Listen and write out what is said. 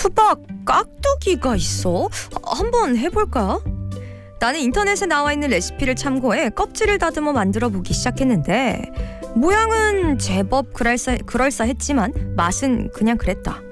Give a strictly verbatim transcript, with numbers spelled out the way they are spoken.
수박 깍두기가 있어? 한번 해볼까? 나는 인터넷에 나와 있는 레시피를 참고해 껍질을 다듬어 만들어 보기 시작했는데 모양은 제법 그럴싸, 그럴싸했지만 맛은 그냥 그랬다.